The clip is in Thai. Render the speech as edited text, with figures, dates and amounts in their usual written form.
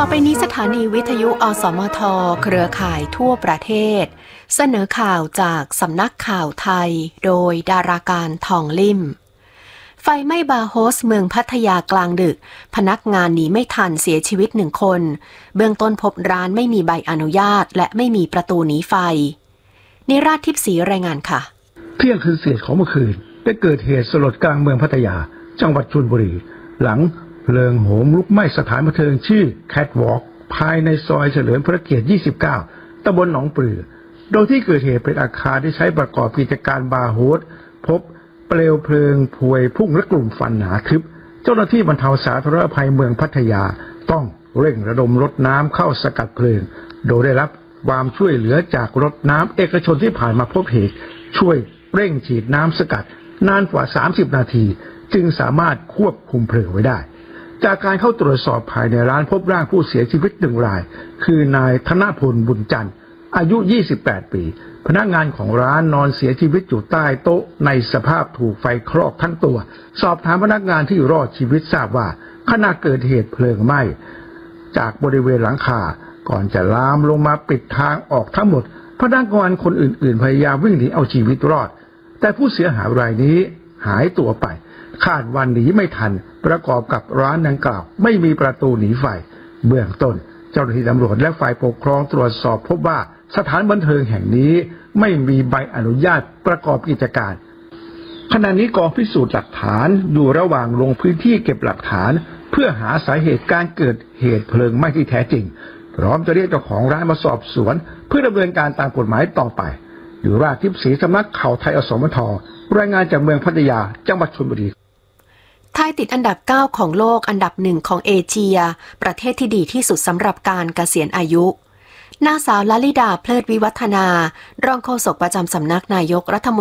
ไปนี้สถานีวิทยุอสมทเครือข่ายทั่วประเทศเสนอข่าวจากสำนักข่าวไทยโดยดาราการทองลิ่มไฟไหม้บาร์โฮสเมืองพัทยากลางดึกพนักงานหนีไม่ทันเสียชีวิต1 คนเบื้องต้นพบร้านไม่มีใบอนุญาตและไม่มีประตูหนีไฟนิราศทิพย์ศรีรายงานค่ะเที่ยงคืนเศษของเมื่อคืนได้เกิดเหตุสลดกลางเมืองพัทยาจังหวัดชลบุรีหลังเพลิงโหมลุกไหม้สถานบันเทิงชื่อ Catwalk ภายในซอยเฉลิมพระเกียรติ 29 ตำบลหนองปลือโดยที่เกิดเหตุเป็นอาคารที่ใช้ประกอบกิจการบาร์โฮสพบเปลวเพลิงพวยพุ่งและกลุ่มควันหนาทึบเจ้าหน้าที่บรรเทาสาธารณภัยเมืองพัทยาต้องเร่งระดมรถน้ำเข้าสกัดเพลิงโดยได้รับความช่วยเหลือจากรถน้ำเอกชนที่ผ่านมาพบเหตุช่วยเร่งฉีดน้ำสกัดนานกว่า30 นาทีจึงสามารถควบคุมเพลิงไว้ได้จากการเข้าตรวจสอบภายในร้านพบร่างผู้เสียชีวิต1 รายคือนายธนพลบุญจันทร์อายุ28 ปีพนักงานของร้านนอนเสียชีวิตอยู่ใต้โต๊ะในสภาพถูกไฟคลอกทั้งตัวสอบถามพนักงานที่รอดชีวิตทราบว่าขณะเกิดเหตุเพลิงไหม้จากบริเวณหลังคาก่อนจะลามลงมาปิดทางออกทั้งหมดพนักงานคนอื่นๆพยายามวิ่งหนีเอาชีวิตรอดแต่ผู้เสียหายรายนี้หายตัวไปคาดวันหนีไม่ทันประกอบกับร้านดังกล่าวไม่มีประตูหนีไฟเบื้องต้นเจ้าหน้าที่ตำรวจและฝ่ายปกครองตรวจสอบพบว่าสถานบันเทิงแห่งนี้ไม่มีใบอนุญาตประกอบกิจการขณะนี้กองพิสูจน์หลักฐานอยู่ระหว่างลงพื้นที่เก็บหลักฐานเพื่อหาสาเหตุการเกิดเหตุเพลิงไหม้ที่แท้จริงพร้อมจะเรียกเจ้าของร้านมาสอบสวนเพื่อดำเนินการตามกฎหมายต่อไปดิราศทิพย์ศรีสำนักข่าวไทยอสมทรายงานจากเมืองพัทยาจังหวัดชลบุรีไทยติดอันดับ9ของโลกอันดับ1ของเอเชียประเทศที่ดีที่สุดสำหรับการเกษียณอายุนางสาวลลิดาเพลิดวิวัฒนารองโฆษกประจำสำนักนายกรัฐมนตรี